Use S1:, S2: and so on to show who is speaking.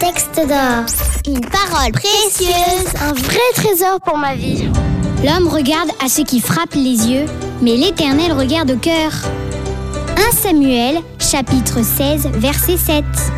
S1: texte d'or. Une parole précieuse. Un vrai trésor pour ma vie.
S2: L'homme regarde à ce qui frappe les yeux, mais l'Éternel regarde au cœur. 1 Samuel, chapitre 16, verset 7.